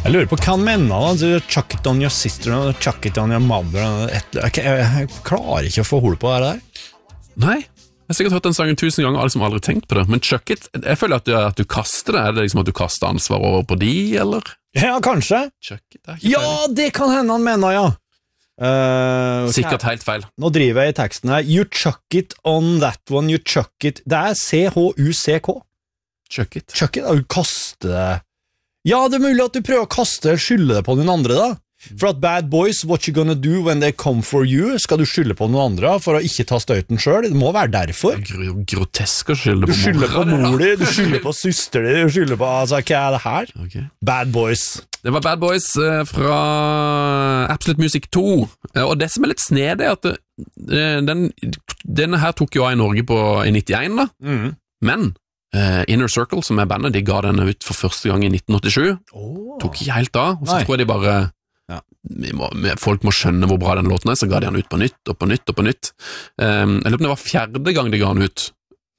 Jeg lurer på hva han mener da, chuck it on your sister, chuck it on your mother. Jeg klarer ikke å få hold på det der. Nei, jeg har sikkert hørt den sangen 1000 ganger, og liksom aldri tenkt på det. Men chuck it, jeg føler at du kaster det. Er det liksom at du kaster ansvar over på de, eller? Ja, kanskje. Chuck it, ja, det kan hende han mener, ja. Sikkert helt feil. Nå driver jeg i teksten her. You chuck it on that one, you chuck it. Det C-H-U-C-K. Chuck it. Chuck it, du kaster det. Ja, det mulig at du prøver å skylde det på den andre da. For at bad boys, what you gonna do when they come for you? Skal du skylde på noen andre for å ikke ta støyten selv? Det må være derfor. Grotesk å skylde på mor. Du skylder på mor di, du skylder på søster di, du skylder på, altså, hva det her? Okay. Bad boys. Det var Bad Boys fra Absolute Music 2. Og det som litt snedig er at denne her tok jo av i Norge i 91 da. Men Inner Circle, som bandet, de ga denne ut for første gang i 1987. Tok ikke helt av, og så tror jeg de bare folk må skjønne hvor bra den låten så ga de den ut på nytt, og på nytt, og på nytt. Jeg lurer på det var 4. gang de ga den ut.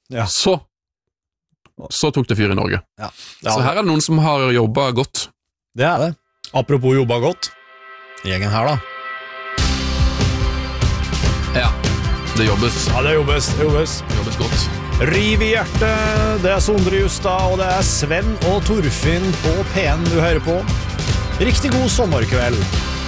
Så tok det fyr i Norge. Så her det noen som har jobbet godt. Det det. Apropos jobbet godt. Gjengen her da. Ja, det jobbes. Ja, det jobbes. Det jobbes godt. Riv i hjertet, det Sondre Justad, og det Sven og Torfinn på P1 du hører på. Riktig god sommerkveld.